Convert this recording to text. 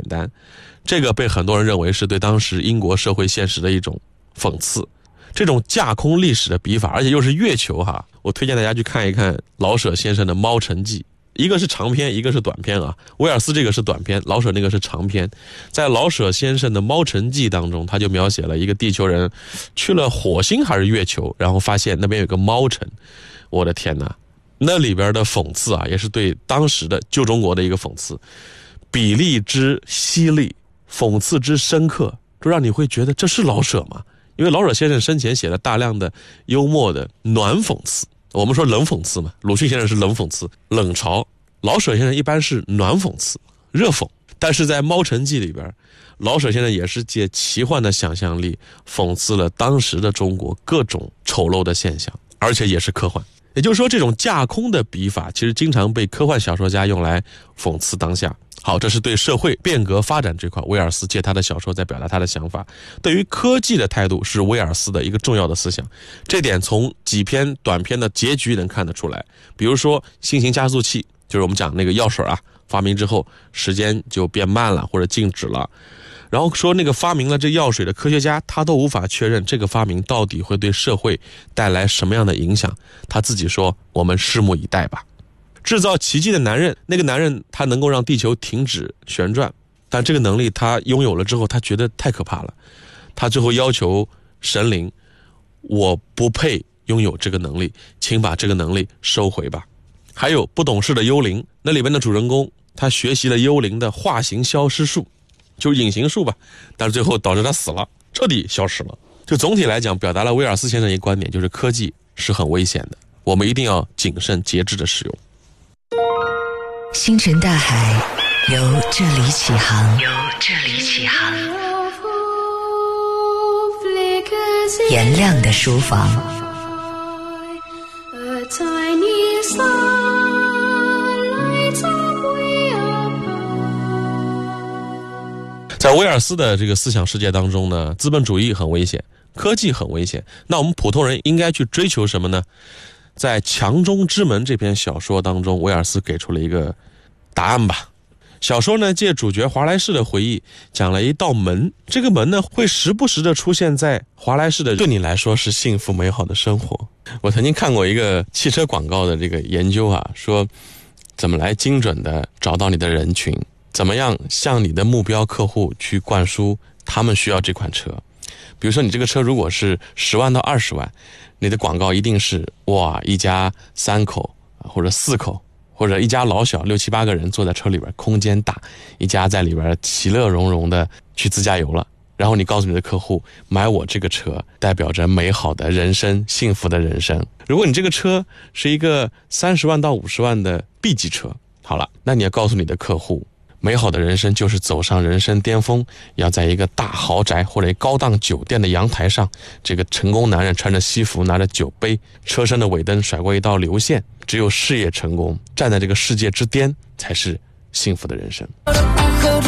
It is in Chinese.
单，这个被很多人认为是对当时英国社会现实的一种讽刺。这种架空历史的笔法，而且又是月球哈，我推荐大家去看一看老舍先生的《猫城记》，一个是长篇，一个是短篇啊。威尔斯这个是短篇，老舍那个是长篇。在老舍先生的《猫城记》当中，他就描写了一个地球人去了火星还是月球，然后发现那边有个猫城。我的天哪，那里边的讽刺啊，也是对当时的旧中国的一个讽刺，比例之犀利，讽刺之深刻，就让你会觉得这是老舍吗？因为老舍先生生前写了大量的幽默的暖讽刺，我们说冷讽刺嘛，鲁迅先生是冷讽刺、冷嘲，老舍先生一般是暖讽刺、热讽。但是在《猫城记》里边，老舍先生也是借奇幻的想象力讽刺了当时的中国各种丑陋的现象，而且也是科幻。也就是说，这种架空的笔法其实经常被科幻小说家用来讽刺当下。好，这是对社会变革发展这块，威尔斯借他的小说在表达他的想法。对于科技的态度是威尔斯的一个重要的思想，这点从几篇短篇的结局能看得出来。比如说新型加速器，就是我们讲那个药水啊，发明之后时间就变慢了或者静止了。然后说那个发明了这药水的科学家，他都无法确认这个发明到底会对社会带来什么样的影响。他自己说，我们拭目以待吧。制造奇迹的男人，那个男人他能够让地球停止旋转，但这个能力他拥有了之后，他觉得太可怕了。他最后要求神灵，我不配拥有这个能力，请把这个能力收回吧。还有不懂事的幽灵，那里边的主人公他学习了幽灵的化形消失术，就是隐形术吧，但是最后导致他死了，彻底消失了。就总体来讲，表达了威尔斯先生一个观点，就是科技是很危险的，我们一定要谨慎节制的使用。 星辰大海由这里起航，颜亮的书房。 在威尔斯的这个思想世界当中呢，资本主义很危险，科技很危险，那我们普通人应该去追求什么呢？在《墙中之门》这篇小说当中，威尔斯给出了一个答案吧。小说呢，借主角华莱士的回忆，讲了一道门，这个门呢，会时不时的出现在华莱士的对你来说是幸福美好的生活。我曾经看过一个汽车广告的这个研究啊，说怎么来精准的找到你的人群，怎么样向你的目标客户去灌输他们需要这款车。比如说你这个车如果是10万到20万，你的广告一定是哇，一家3口或者4口，或者一家老小6、7、8个人坐在车里边，空间大，一家在里边其乐融融的去自驾游了。然后你告诉你的客户，买我这个车代表着美好的人生，幸福的人生。如果你这个车是一个30万到50万的 B 级车，好了，那你要告诉你的客户，美好的人生就是走上人生巅峰，要在一个大豪宅或者高档酒店的阳台上，这个成功男人穿着西服，拿着酒杯，车身的尾灯甩过一道流线，只有事业成功，站在这个世界之巅，才是幸福的人生。